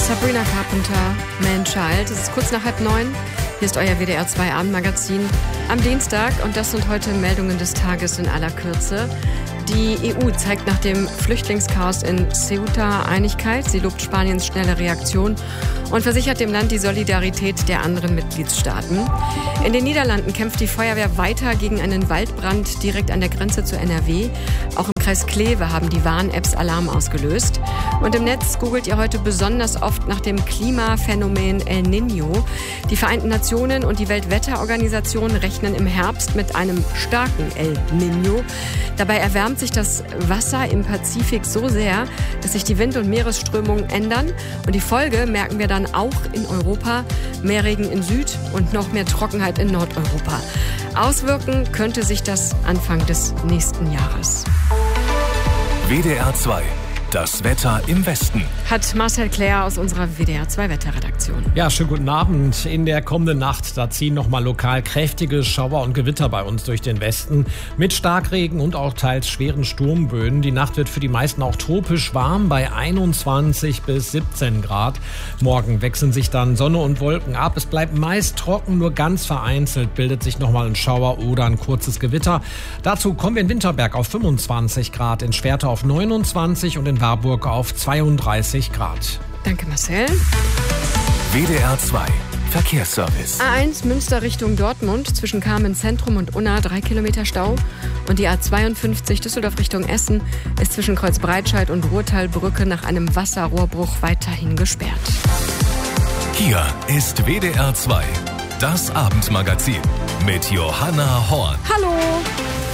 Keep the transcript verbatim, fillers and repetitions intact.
Sabrina Carpenter, Man-Child. Es ist kurz nach halb neun. Hier ist euer W D R zwei Abendmagazin am Dienstag. Und das sind heute Meldungen des Tages in aller Kürze. Die E U zeigt nach dem Flüchtlingschaos in Ceuta Einigkeit. Sie lobt Spaniens schnelle Reaktion und versichert dem Land die Solidarität der anderen Mitgliedstaaten. In den Niederlanden kämpft die Feuerwehr weiter gegen einen Waldbrand direkt an der Grenze zu N R W. Auch im Kreis Kleve haben die Warn-Apps Alarm ausgelöst. Und im Netz googelt ihr heute besonders oft nach dem Klimaphänomen El Niño. Die Vereinten Nationen und die Weltwetterorganisation rechnen im Herbst mit einem starken El Niño. Dabei erwärmt sich das Wasser im Pazifik so sehr, dass sich die Wind- und Meeresströmungen ändern. Und die Folge merken wir dann auch in Europa. Mehr Regen in Süd- und noch mehr Trockenheit in Nordeuropa. Auswirken könnte sich das Anfang des nächsten Jahres. W D R zwei. Das Wetter im Westen. Hat Marcel Claire aus unserer W D R zwei Wetterredaktion. Ja, schönen guten Abend. In der kommenden Nacht, da ziehen nochmal lokal kräftige Schauer und Gewitter bei uns durch den Westen. Mit Starkregen und auch teils schweren Sturmböen. Die Nacht wird für die meisten auch tropisch warm bei einundzwanzig bis siebzehn Grad. Morgen wechseln sich dann Sonne und Wolken ab. Es bleibt meist trocken, nur ganz vereinzelt bildet sich nochmal ein Schauer oder ein kurzes Gewitter. Dazu kommen wir in Winterberg auf fünfundzwanzig Grad, in Schwerte auf neunundzwanzig und in Warburg auf zweiunddreißig Grad. Danke, Marcel. W D R zwei Verkehrsservice. A eins Münster Richtung Dortmund, zwischen Kamen Zentrum und Unna drei Kilometer Stau. Und die A zweiundfünfzig Düsseldorf Richtung Essen ist zwischen Kreuzbreitscheid und Ruhrtalbrücke nach einem Wasserrohrbruch weiterhin gesperrt. Hier ist W D R zwei, das Abendmagazin mit Johanna Horn. Hallo!